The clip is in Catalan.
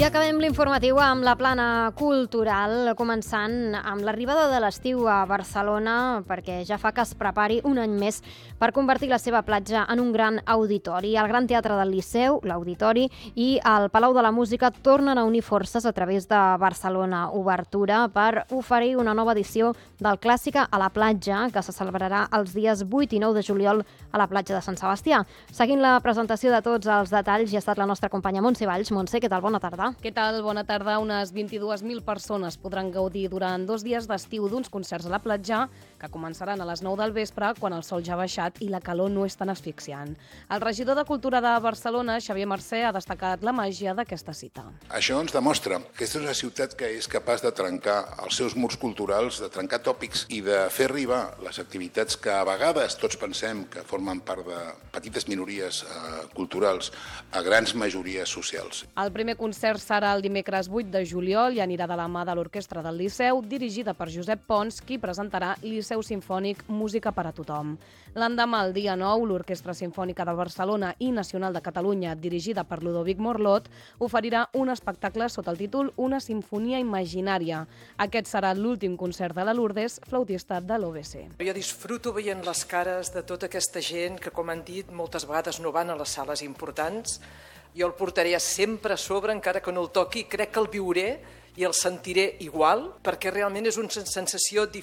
I acabem l'informatiu amb la plana cultural, començant amb l'arribada de l'estiu a Barcelona, perquè ja fa que es prepari un any més per convertir la seva platja en un gran auditori. El Gran Teatre del Liceu, l'Auditori, i el Palau de la Música tornen a unir forces a través de Barcelona Obertura per oferir una nova edició del Clàssica a la platja, que se celebrarà els dies 8 i 9 de juliol a la platja de Sant Sebastià. Seguint la presentació de tots els detalls hi ha estat la nostra companya Montse Valls. Montse, què tal? Bona tarda. Què tal? Bona tarda. Unes 22.000 persones podran gaudir durant 2 dies d'estiu d'uns concerts a la platja que començaran a les 9 del vespre, quan el sol ja ha baixat i la calor no és tan asfixiant. El regidor de Cultura de Barcelona, Xavier Mercè, ha destacat la màgia d'aquesta cita. Això ens demostra que aquesta és una ciutat que és capaç de trencar els seus murs culturals, de trencar tòpics i de fer arribar les activitats que a vegades tots pensem que formen part de petites minories culturals a grans majories socials. El primer concert serà el dimecres 8 de juliol i anirà de la mà de l'Orquestra del Liceu, dirigida per Josep Pons, qui presentarà Liceu Simfònic Música per a tothom. L'endemà, el dia 9, l'Orquestra Simfònica de Barcelona i Nacional de Catalunya, dirigida per Ludovic Morlot, oferirà un espectacle sota el títol Una Simfonia Imaginària. Aquest serà l'últim concert de la Lourdes, flautista de l'OBC. Jo disfruto veient les cares de tota aquesta gent que, com han dit, moltes vegades no van a les sales importants. Jo el portaré sempre a sobre, encara que no el toqui, crec que el viuré i el sentiré igual, perquè realment és una sensació diferent.